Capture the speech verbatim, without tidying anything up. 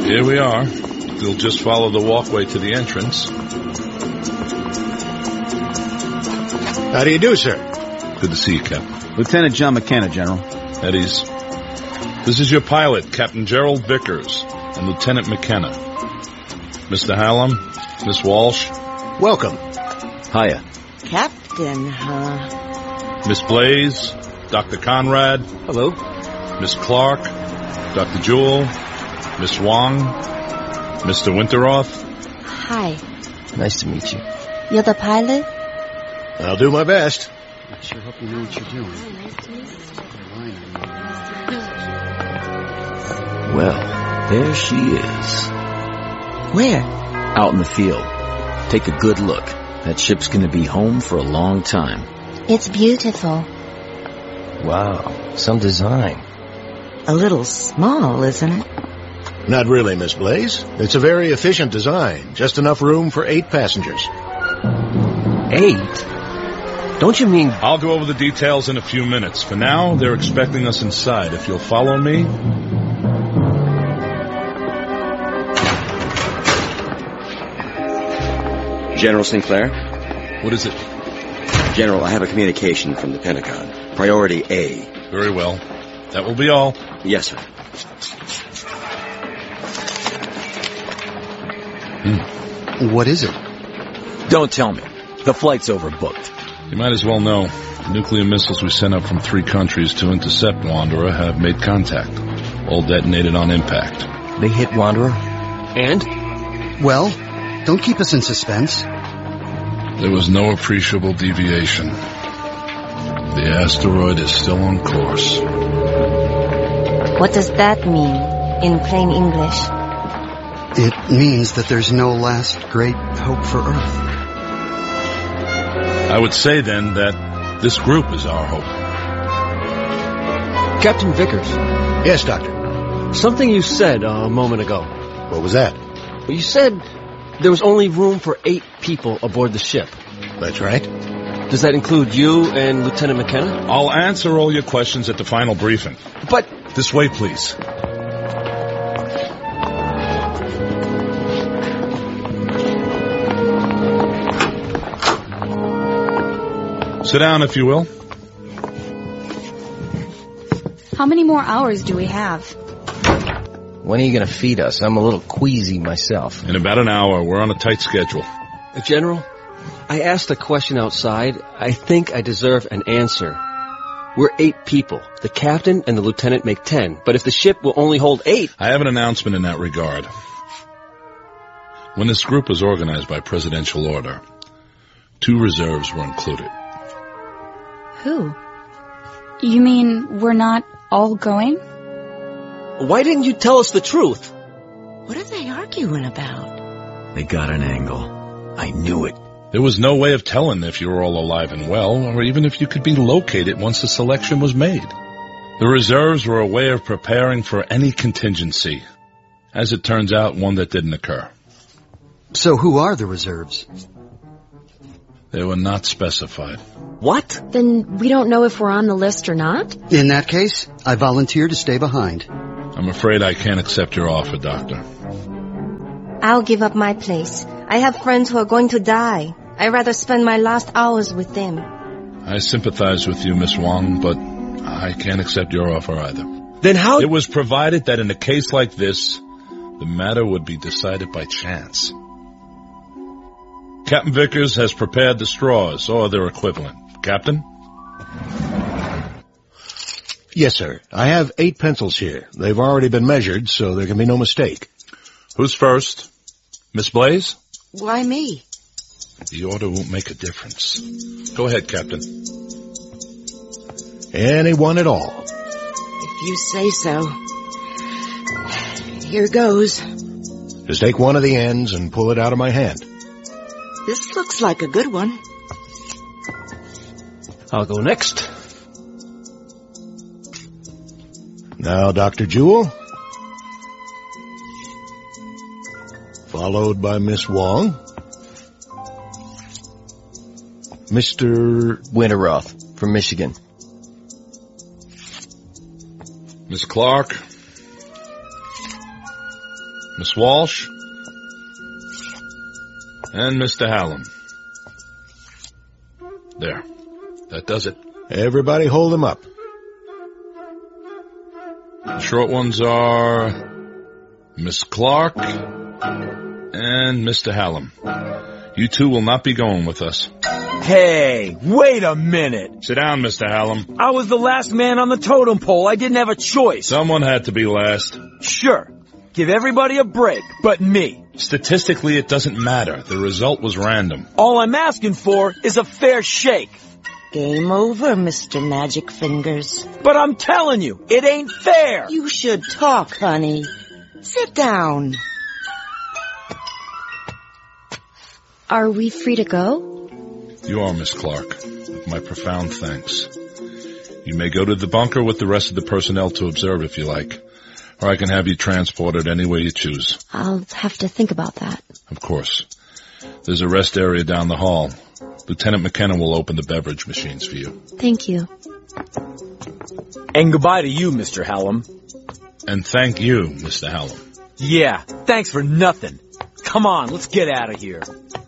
Here we are. You'll just follow the walkway to the entrance. How do you do, sir? Good to see you, Captain. Lieutenant John McKenna, General. At ease. This is your pilot, Captain Gerald Vickers, and Lieutenant McKenna. Mister Hallam, Miss Walsh. Welcome. Hiya. Captain, huh? Miss Blaze, Doctor Conrad. Hello. Miss Clark, Doctor Jewell, Miss Wong, Mister Winteroth. Hi. Nice to meet you. You're the pilot? I'll do my best. I sure hope you know what you're doing. Well, there she is. Where? Out in the field. Take a good look. That ship's gonna be home for a long time. It's beautiful. Wow, some design. A little small, isn't it? Not really, Miss Blaze. It's a very efficient design. Just enough room for eight passengers. Eight? Don't you mean... I'll go over the details in a few minutes. For now, they're expecting us inside. If you'll follow me... General Sinclair? What is it? General, I have a communication from the Pentagon. Priority A. Very well. That will be all. Yes, sir. Hmm. What is it? Don't tell me. The flight's overbooked. You might as well know. The nuclear missiles we sent up from three countries to intercept Wanderer have made contact. All detonated on impact. They hit Wanderer? And? Well, don't keep us in suspense. There was no appreciable deviation. The asteroid is still on course. What does that mean in plain English? It means that there's no last great hope for Earth. I would say then that this group is our hope. Captain Vickers. Yes, Doctor. Something you said a moment ago. What was that? You said there was only room for eight people aboard the ship. That's right. Does that include you and Lieutenant McKenna? I'll answer all your questions at the final briefing. But... This way, please. Sit down, if you will. How many more hours do we have? When are you going to feed us? I'm a little queasy myself. In about an hour. We're on a tight schedule. General, I asked a question outside. I think I deserve an answer. We're eight people. The captain and the lieutenant make ten. But if the ship will only hold eight... I have an announcement in that regard. When this group was organized by presidential order, two reserves were included. Who? You mean we're not all going? Why didn't you tell us the truth? What are they arguing about? They got an angle. I knew it. There was no way of telling if you were all alive and well, or even if you could be located once the selection was made. The reserves were a way of preparing for any contingency. As it turns out, one that didn't occur. So who are the reserves? They were not specified. What? Then we don't know if we're on the list or not? In that case, I volunteer to stay behind. I'm afraid I can't accept your offer, Doctor. I'll give up my place. I have friends who are going to die. I'd rather spend my last hours with them. I sympathize with you, Miss Wong, but I can't accept your offer either. Then how... It was provided that in a case like this, the matter would be decided by chance. Captain Vickers has prepared the straws, or their equivalent. Captain? Yes, sir. I have eight pencils here. They've already been measured, so there can be no mistake. Who's first? Miss Blaze? Why me? The order won't make a difference. Go ahead, Captain. Anyone at all. If you say so. Here goes. Just take one of the ends and pull it out of my hand. This looks like a good one. I'll go next. Now, Doctor Jewell. Followed by Miss Wong. Mister Winteroth from Michigan. Miss Clark. Miss Walsh, and Mister Hallam. There. That does it. Everybody hold them up. The short ones are Miss Clark and Mister Hallam. You two will not be going with us. Hey, wait a minute. Sit down, Mister Hallam. I was the last man on the totem pole. I didn't have a choice. Someone had to be last. Sure. Give everybody a break, but me. Statistically, it doesn't matter. The result was random. All I'm asking for is a fair shake. Game over, Mister Magic Fingers. But I'm telling you, it ain't fair. You should talk, honey. Sit down. Are we free to go? You are, Miss Clark. With my profound thanks. You may go to the bunker with the rest of the personnel to observe if you like. Or I can have you transported any way you choose. I'll have to think about that. Of course. There's a rest area down the hall. Lieutenant McKenna will open the beverage machines for you. Thank you. And goodbye to you, Mister Hallam. And thank you, Mister Hallam. Yeah, thanks for nothing. Come on, let's get out of here.